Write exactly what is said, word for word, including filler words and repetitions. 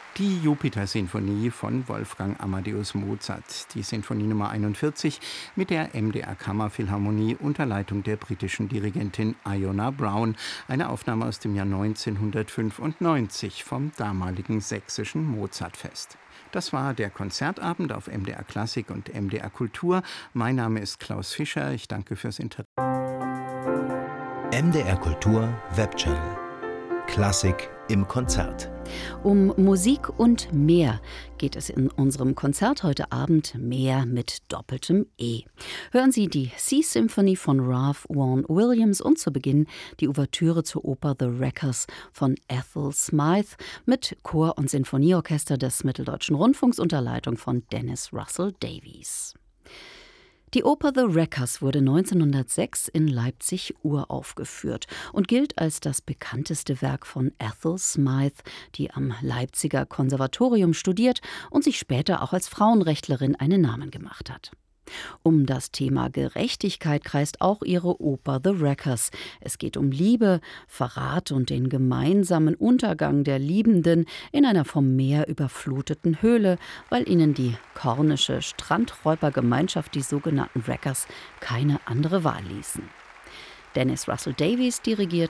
Die Jupiter-Sinfonie von Wolfgang Amadeus Mozart, die Sinfonie Nummer einundvierzig mit der M D R Kammerphilharmonie unter Leitung der britischen Dirigentin Iona Brown, eine Aufnahme aus dem Jahr neunzehnhundertfünfundneunzig vom damaligen sächsischen Mozartfest. Das war der Konzertabend auf M D R Klassik und M D R Kultur. Mein Name ist Klaus Fischer, ich danke fürs Interesse. M D R Kultur Webchannel. Klassik im Konzert. Um Musik und mehr geht es in unserem Konzert heute Abend, mehr mit doppeltem E. Hören Sie die Sea Symphony von Ralph Vaughan Williams und zu Beginn die Ouvertüre zur Oper The Wreckers von Ethel Smythe mit Chor- und Sinfonieorchester des Mitteldeutschen Rundfunks unter Leitung von Dennis Russell Davies. Die Oper The Wreckers wurde neunzehnhundertsechs in Leipzig uraufgeführt und gilt als das bekannteste Werk von Ethel Smythe, die am Leipziger Konservatorium studiert und sich später auch als Frauenrechtlerin einen Namen gemacht hat. Um das Thema Gerechtigkeit kreist auch ihre Oper The Wreckers. Es geht um Liebe, Verrat und den gemeinsamen Untergang der Liebenden in einer vom Meer überfluteten Höhle, weil ihnen die kornische Strandräubergemeinschaft, die sogenannten Wreckers, keine andere Wahl ließen. Dennis Russell Davies dirigiert